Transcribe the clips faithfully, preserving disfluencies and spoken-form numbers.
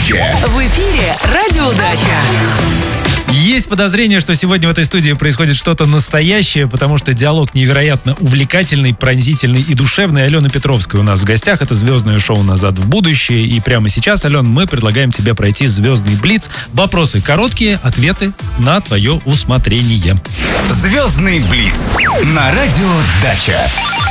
Настоящее. В эфире «Радио Дача». Есть подозрение, что сегодня в этой студии происходит что-то настоящее, потому что диалог невероятно увлекательный, пронзительный и душевный. Алена Петровская у нас в гостях. Это звездное шоу «Назад в будущее». И прямо сейчас, Ален, мы предлагаем тебе пройти звездный блиц. Вопросы короткие, ответы на твое усмотрение. Звездный блиц на радио Дача.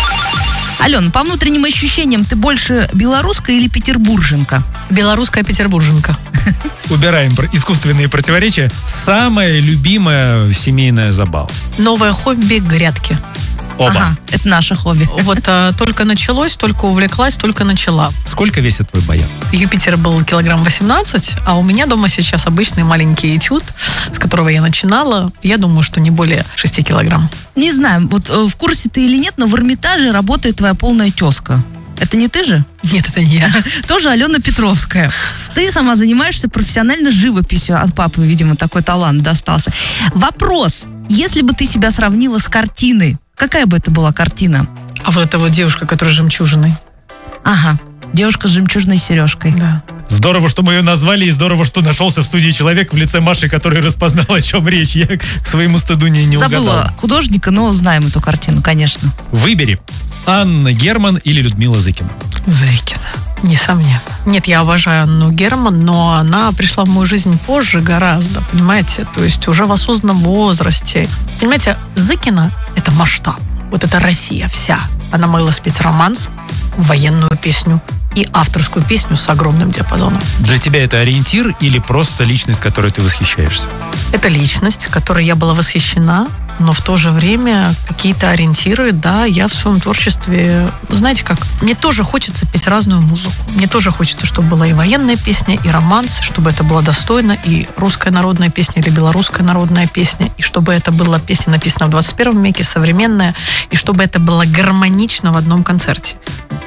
Алена, по внутренним ощущениям, ты больше белорусская или петербурженка? Белорусская петербурженка. Убираем искусственные противоречия. Самая любимая семейная забава? Новое хобби — грядки. Оба. Ага, это наше хобби. Вот а, только началось, только увлеклась, только начала. Сколько весит твой баян? Юпитер был килограмм восемнадцать, а у меня дома сейчас обычный маленький этюд, с которого я начинала. Я думаю, что не более шести килограмм. Не знаю, вот э, в курсе ты или нет, но в Эрмитаже работает твоя полная тезка. Это не ты же? Нет, это не я. Тоже Алена Петровская. Ты сама занимаешься профессионально живописью. От папы, видимо, такой талант достался. Вопрос. Если бы ты себя сравнила с картиной, какая бы это была картина? А вот эта вот девушка, которая с жемчужиной. Ага, девушка с жемчужной сережкой. Да. Здорово, что мы ее назвали, и здорово, что нашелся в студии человек в лице Маши, который распознал, о чем речь. Я к своему стыду не, не угадал. Забыла художника, но знаем эту картину, конечно. Выбери. Анна Герман или Людмила Зыкина? Зыкина. Несомненно. Нет, я обожаю Анну Герман, но она пришла в мою жизнь позже гораздо, понимаете? То есть уже в осознанном возрасте. Понимаете, Зыкина — это масштаб. Вот это Россия вся. Она могла спеть романс, военную песню и авторскую песню с огромным диапазоном. Для тебя это ориентир или просто личность, которой ты восхищаешься? Это личность, которой я была восхищена, но в то же время какие-то ориентиры, да, я в своем творчестве, знаете как, мне тоже хочется петь разную музыку. Мне тоже хочется, чтобы была и военная песня, и романс, чтобы это было достойно, и русская народная песня или белорусская народная песня, и чтобы это была песня, написанная в двадцать первом веке, современная, и чтобы это было гармонично в одном концерте.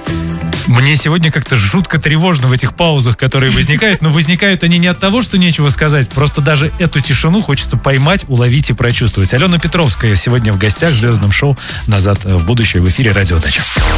Мне сегодня как-то жутко тревожно в этих паузах, которые возникают, но возникают они не от того, что нечего сказать, просто даже эту тишину хочется поймать, уловить и прочувствовать. Алена Петровская сегодня в гостях в звездном шоу «Назад в будущее» в эфире «Радио Дача».